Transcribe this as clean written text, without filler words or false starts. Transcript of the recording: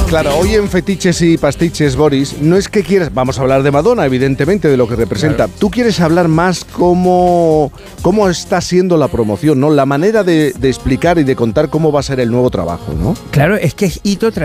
Claro, hoy en Fetiches y Pastiches, Boris, no es que quieras... Vamos a hablar de Madonna, evidentemente, de lo que representa. Claro. Tú quieres hablar más cómo está siendo la promoción, ¿no? La manera de explicar y de contar cómo va a ser el nuevo trabajo, ¿no? Claro, es que es hito tras